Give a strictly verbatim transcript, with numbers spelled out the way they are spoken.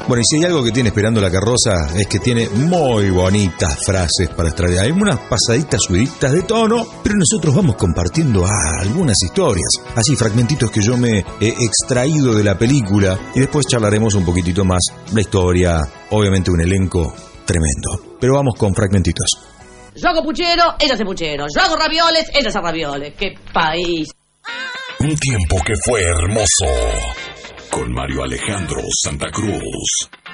Bueno, y si hay algo que tiene Esperando la Carroza es que tiene muy bonitas frases para extraer. Hay unas pasaditas subiditas de tono, pero nosotros vamos compartiendo ah, algunas historias, así fragmentitos que yo me he extraído de la película, y después charlaremos un poquitito más la historia, obviamente un elenco tremendo. Pero vamos con fragmentitos. Yo hago puchero, ella hace puchero. Yo hago ravioles, ella hace ravioles. ¡Qué país! Un tiempo que fue hermoso. Con Mario Alejandro Santa Cruz.